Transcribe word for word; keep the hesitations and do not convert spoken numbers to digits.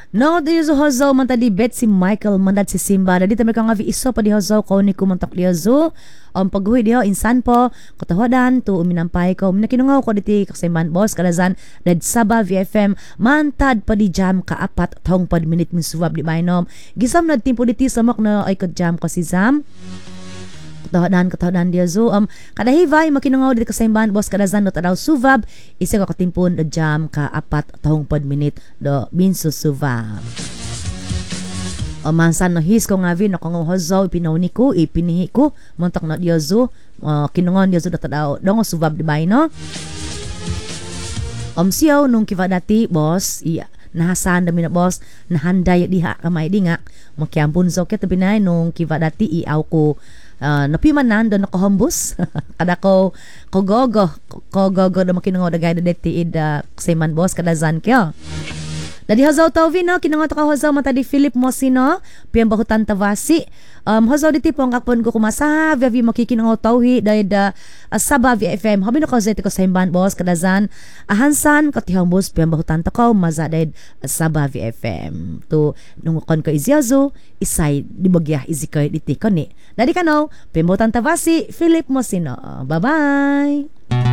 No, di so hozo man tadi bet si Michael mandad si Simba. Dadi tamer kang avi iso pa di hozo ko ni kumontak di hozo. Ang paghuwi di ho insan po katawadan tu uminampay ko. Minakinungaw ko diti kasimban boss kadazan dad Saba V F M mantad pa di jam ka apat taong pad minute min suwab di mainom. Gisam na timpo diti samok na ay ka jam ko si Zam. Katawadan katawadan dia zo um kada hivay makinungaw dito kasimban boss kadazan no tadaw suvab isa ka katimpon da jam ka apat taong pad minute do binso suvab. O mansan no his ko nga vi no kung hozo ipinawni ko ipinihi ko montak na dia zo uh, kinungon dia zo da tadaw dong suvab di bay no. Om siyaw nung kiva dati boss iya nahasan dami na boss nahanday diha kamay di nga makiampun so ket binay nung kiva dati iaw ko. Uh, napiman nando nakahambus kada ko kogogo kogogo na makinungo da gayda deti ida seman boss kada zan kyo dadi hazaw tawvi no kinungo to ka hazaw mata di Philip Mosino piyang bahutan tawasi um hazaw diti pong akpon ko kumasa vi makikinungo tawhi da uh, Saba V F M habi no ka zeti ko semban boss kada zan ahansan katihambus piyang bahutan to ka maza da uh, Saba V F M to nung kon ko izyazo isay di bagyah izikay diti kani dadi kano pimbutan tawasi Philip Mosino. Bye bye.